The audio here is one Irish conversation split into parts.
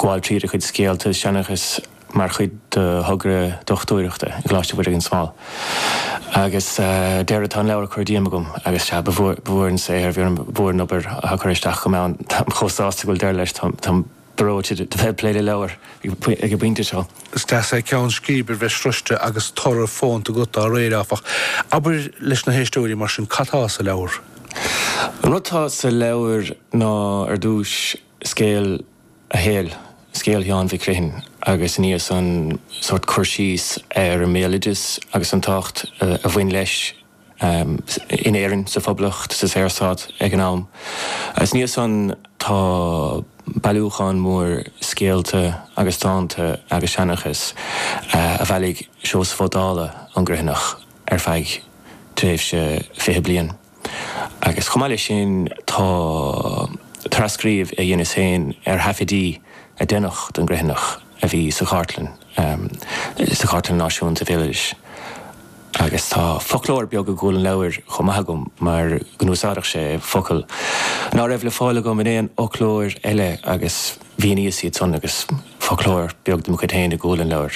gháil tríad a chuid scéalta seanachas mar chuid thugra dochtúireachta i gláiste bud an smáil. Agus deir atá leabhar chuirdíam gom, agus se bhórin sé ar bhíar an bhórin obair a chuiristeach go mán chosásta goil deir leis tam bróid de bheith pléile leabhar ag bhainte seo. Stas é ceann scríbar bheith fruiste agus torra fónta go á réir áfach. Aber leis na héistóirí mar sin catá sa leabhar. Nutá sa leabhar ná ar dúis scéal a héal, scéal Sheán Mhí Crithinn, agus níos an sort chuirsís ar méliges agus an tacht a bhain leis in éireann sa phoblacht sa séarsáid ag an am. As níos an tá bailúcháin mór scéalta agus tánta agus seanachas a bhealaigh seos fódála an gruineach ar feadh tréimhse 20 bliain. Agus chumáile sin tá trascríomh a dhéana féin ar hafidí a dénach don gruineach a bhí sa Chartlan náisiún sa Village. Agus tá folklór beag a gúil an leabhar chomagum mar gnúsáireach sé focail. Ná raibh le fáile go in éon ochlóir eile agus bhíníos iad son agus folklór beag do muchatéin a gúil an leabhar.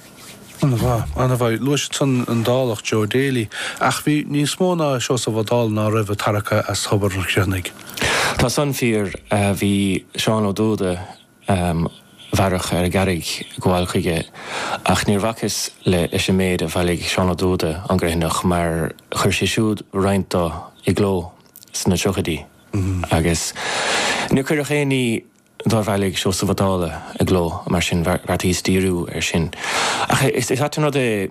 Anna bhaid, luis san an dálach Joe Daly, ach bhí níos móna seo sa bhdál ná raibh tarcha as thobar an cheannig. Tá san fíor bhí Seán Ó Dúda bharach ar a garrig gháil chuige, ach níor bhachas le is sem méid a bhaigh Seán Ó Dúda an gruineach mar chuir sé siúd roinntá i gló sna seochadí. Agus nu chuir a chéanaí dá bhaigh seo sa bhdála a gló mar sin bhartaí stíú ar sin. Ach is hat nó é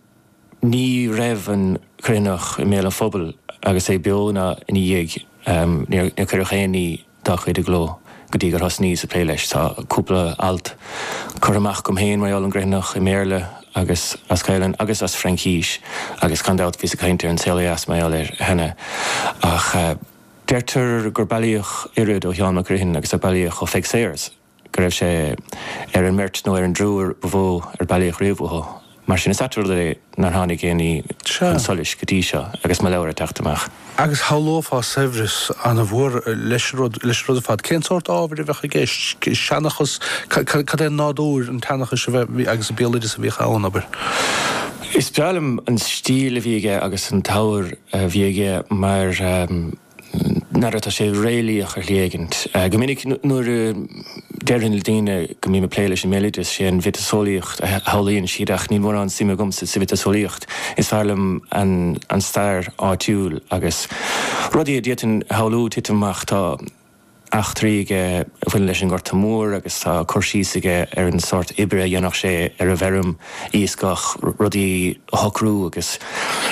ní raibh an gruineach i mé an phobal agus é beóna in dhéag níor chuir a chéanaí dá chuid a gló. Go dtí gur thos níos a plé leis tá cúpla alt chur amach gom héin mar an gruineach i méle agus as Caileann agus as Frankíis agus candát ví a caiinte an CLAS mai ar henne. Ach deirtar gur bailíoch irid ó Sheán Mac Crithinn agus a bailíoch ó Feig Sayers. Go raibh sé ar an mert nó ar an drúr bhó ar bailíoch riomhútha. Mar sin is atar le nar tháinig géanaí an solis go dtí seo agus má leabhar a teachtamach. Agus hálófá Severus an a bhór leis rud a fad. Cén sort ábhar a bheith a gceist seanachas cad é nádúr an tanachas agus a bélidir a bhí chaáin aber. Is bealm an stíl a bhíige agus an táir a bhíige mar nar atá sé réalaíoch ar léigint. Go minic nuair deirinn le daine go mí pléile sin mélidir sé an vitasolaíocht a hálíonn siadach ní mór an sima gomsa sa vitasolaíocht. Is fearlam an stair áitiúil agus rudí a dietan hálú titamach tá achtriige bhain leis an gorta mór agus tá chuirsíige ar an sort ibre dhéanach sé ar a bherum íoscach rudí hocrú agus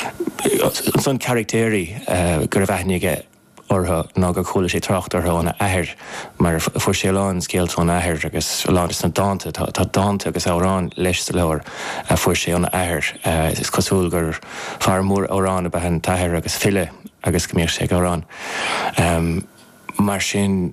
an son charactéirí gur a bheithniige ortha ná go chola sé tracht ortha an athir mar fuair sé lán scéalta an athir agus lán is na dáanta tá dáanta agus árán leis sa leabhar a fuair sé an athir is cosúil gur fear mór árán a bheith an tathir agus fille agus go mbeadh sé árán. Mar sin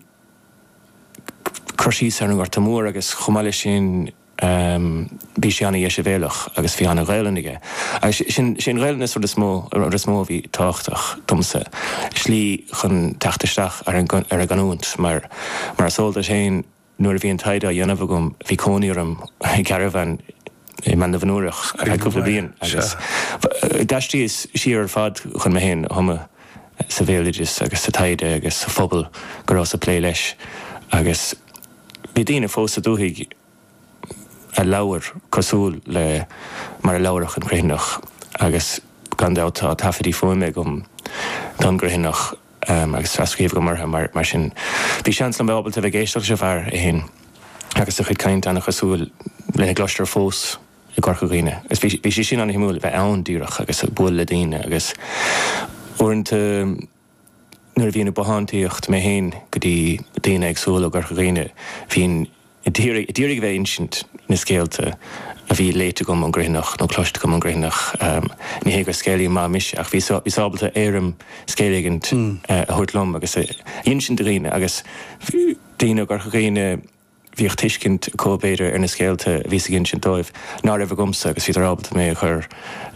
chuirsí ar an gorta mór agus chomáile sin bí sé anna dhéis bhéalach agus bhí anna ghaeillinige. Sin ghaeillinne is smó bhí táchtach domsa slí chun teachtaisteach ar a ganúnt mar sóilta sé nuair a bhí an taide a dhéanamh gom bhí cóníorm caravan i man bhanúireach a cúpla bliain agus deistí is siar fad chun mé héin thuma sa bhéaliges agus sa taide agus sa phobal gur os a plé leis agus bhí daoine fós a dúthaigh a leabhar cosúil le mar a leabharach an gruineach agus gandátá a tafadí fóime gom don gruineach agus trascríomh go martha mar sin bhí seans an bhealbalta bheith géisteach sé bhar a héin agus a chuid caint anna cosúil le gláistar fós i gcorcha dhaoine. Agus bhí sé sin anna himúil bheith ann díreach agus a bhuail le daoine agus uaireanta nuair a bhíonn bahantaíocht mé héin go dtí daoine agsúil a gcorcha dhaoine bhíonn I dtírig bheith insint na scéalta a bhí léite gom an gruineach nó cloiste gom an gruineach ní hé gur scéalaí má mis ach bhí sábalta éirim scéalaigint a thuirtlumm agus insint a riine agus daoine gur chuine bhíoh tuiscint cóbéidir ar na scéalta bhí a gin sin dóibh ná raibh gomsa agus bhí rábalta mé chur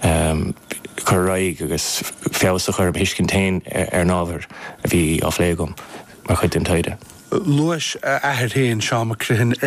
raig agus feabhasa chur hiscintéin ar nábhar a bhí á phlé gom mar chuid den taide. Luis ahir héin Seán Mac Crithinn